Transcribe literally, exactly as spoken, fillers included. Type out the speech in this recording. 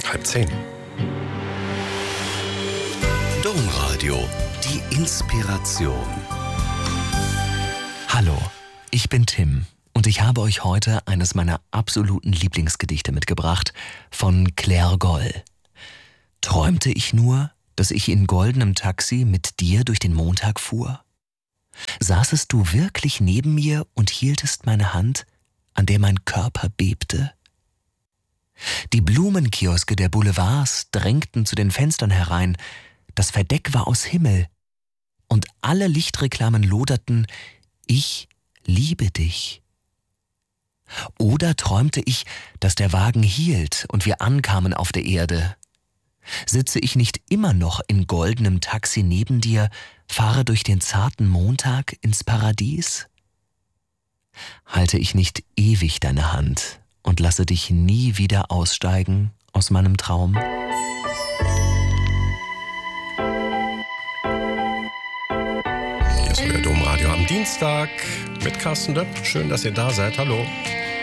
halb zehn. Domradio, die Inspiration. Hallo, ich bin Tim und ich habe euch heute eines meiner absoluten Lieblingsgedichte mitgebracht von Claire Goll. Träumte ich nur, dass ich in goldenem Taxi mit dir durch den Montag fuhr? Saßest du wirklich neben mir und hieltest meine Hand, an der mein Körper bebte? Die Blumenkioske der Boulevards drängten zu den Fenstern herein, das Verdeck war aus Himmel und alle Lichtreklamen loderten: Ich liebe dich. Oder träumte ich, dass der Wagen hielt und wir ankamen auf der Erde? Sitze ich nicht immer noch in goldenem Taxi neben dir, fahre durch den zarten Montag ins Paradies? Halte ich nicht ewig deine Hand und lasse dich nie wieder aussteigen aus meinem Traum? Hier ist wieder Domradio am Dienstag mit Carsten Döpp. Schön, dass ihr da seid. Hallo.